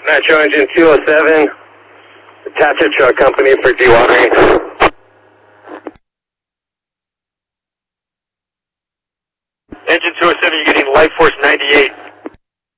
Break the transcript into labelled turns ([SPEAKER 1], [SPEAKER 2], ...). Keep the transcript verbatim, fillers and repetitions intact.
[SPEAKER 1] Metro Engine two oh seven, Tatcha Truck Company for dewatering.
[SPEAKER 2] Engine two oh seven, you're getting Life Force ninety-eight.